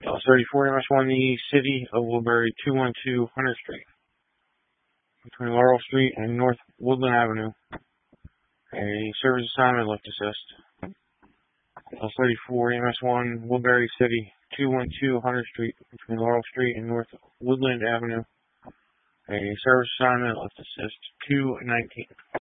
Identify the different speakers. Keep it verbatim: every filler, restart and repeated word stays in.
Speaker 1: L thirty-four M S one, the City of Woodbury, two one two Hunter Street, between Laurel Street and North Woodland Avenue. A service assignment left assist. L thirty-four M S one, Woodbury City, two one two Hunter Street, between Laurel Street and North Woodland Avenue. A service assignment left assist, two nineteen.